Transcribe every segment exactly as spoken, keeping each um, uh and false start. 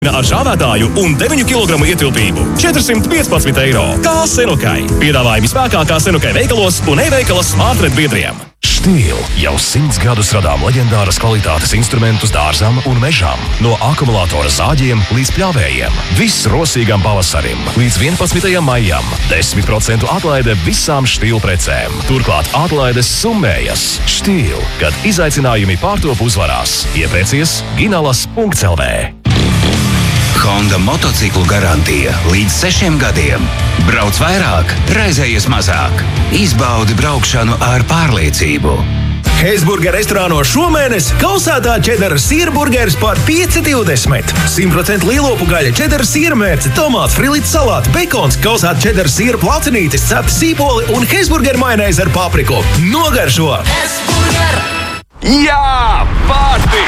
Ar žāvētāju un deviņu kilogramu ietilpību četrsimt piecpadsmit eiro. Kā Senukai. Piedāvājumi spēkā kā Senukai veikalos un e-veikalas Smartred biedriem. Steel jau simts gadus radām leģendāras kvalitātes instrumentus dārzam un mežam. No akumulātora zāģiem līdz pļāvējiem. Viss rosīgam pavasarim līdz vienpadsmitajam maijam. desmit procentu atlaide visām Steel precēm. Turklāt atlaides summējas. Steel, kad izaicinājumi pārtop uzvarās. Iepēcies ginalas punkts el vē. Honda motociklu garantija līdz sešiem gadiem. Brauc vairāk, raizējies mazāk. Izbaudi braukšanu ar pārliecību. Heisburger restorānos šomēnes kausētā čedara sīrburgeris par pieci divdesmit. simt procentu lielopu gaļa, čedara sīrmērce, tomāts, frilīts salāti, bekons, kausēta čedara sīra placinītis, cepta sīpoli un Heisburger majonēze ar papriku. Nogaršo! Heisburger! Jā, pārti!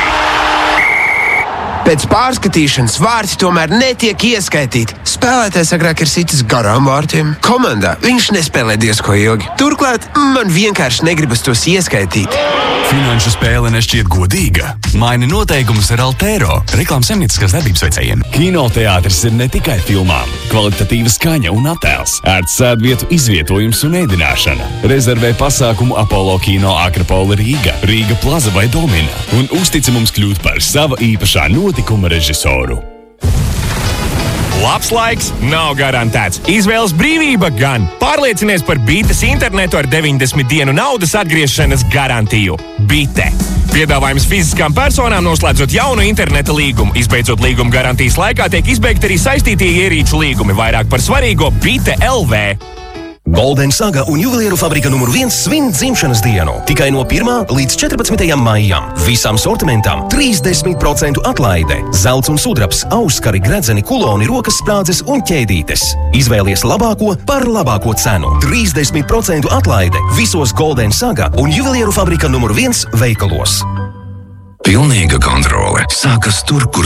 Pēc pārskatīšanas vārti tomēr netiek ieskaitīti. Spēlētājs agrāk ir sitis garām vārtiem. Komandā viņš nespēlē diezko ilgi. Turklāt man vienkārši negribas tos ieskaitīt. Finanšu spēle nešķiet godīga. Maini noteikumus ar Altero, reklāmas saimnieciskās darbības veicējiem. Kinoteātris ir ne tikai filmām. Kvalitatīva skaņa un attēls, ērts sēdvietu izvietojums un ēdināšana. Rezervē pasākumu Apollo Kino Akropola Rīga, Rīga Plaza vai Domina un uztici mums kļūt par sava īpašā notikuma režisoru. Labs laiks nav garantēts. Izvēles brīvība gan. Pārliecinies par Bites internetu ar deviņdesmit dienu naudas atgriešanas garantiju. Bite. Piedāvājums fiziskām personām noslēdzot jaunu interneta līgumu. Izbeidzot līguma garantijas laikā tiek izbeigti arī saistītie ierīču līgumi. Vairāk par svarīgo Bite el vē. Golden Saga un juvelieru fabrika numur viens svin dzimšanas dienu. Tikai no pirmā līdz četrpadsmitajam maijam. Visām sortimentām trīsdesmit procentu atlaide. Zelts un sudrabs, auskari, gredzeni, kuloni, rokas sprādzes un ķēdītes. Izvēlies labāko par labāko cenu. trīsdesmit procentu atlaide visos Golden Saga un juvelieru fabrika numur viens veikalos. Pilnīga kontrole sākas tur, kur